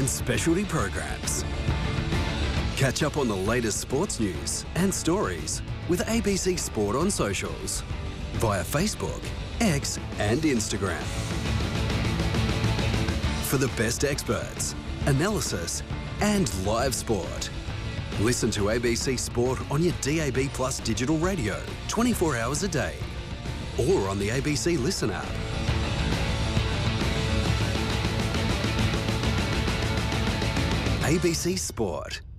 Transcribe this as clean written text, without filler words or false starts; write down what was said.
and specialty programs. Catch up on the latest sports news and stories with ABC Sport on socials via Facebook, X and Instagram. For the best experts, analysis and live sport. Listen to ABC Sport on your DAB Plus digital radio 24 hours a day or on the ABC Listen app. ABC Sport.